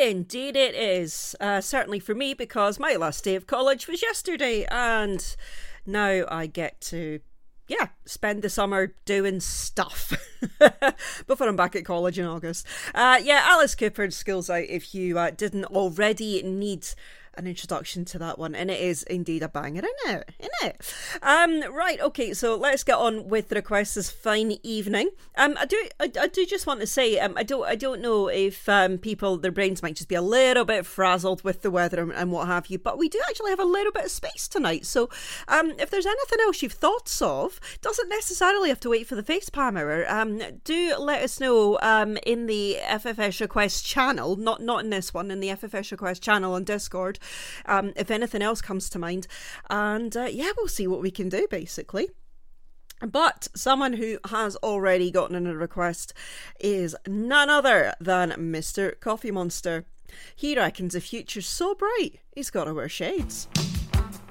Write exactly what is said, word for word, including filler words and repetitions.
Indeed it is. Uh, certainly for me, because my last day of college was yesterday, and now I get to, yeah, spend the summer doing stuff before I'm back at college in August. Uh, yeah, Alice Cooper's School's Out, if you uh, didn't already need an introduction to that one, and it is indeed a banger, isn't it? Isn't it? Um, right, okay, so let's get on with the request this fine evening. Um, I do, I, I do just want to say, um, I don't, I don't know if um people, their brains might just be a little bit frazzled with the weather and, and what have you, but we do actually have a little bit of space tonight. So, um, if there's anything else you've thoughts of, doesn't necessarily have to wait for the FacePam hour. Um, do let us know. Um, in the F F S Request channel, not not in this one, in the F F S Request channel on Discord. Um, if anything else comes to mind, and uh, yeah, we'll see what we can do, basically. But someone who has already gotten in a request is none other than Mister Coffee Monster. He reckons the future's so bright, he's got to wear shades.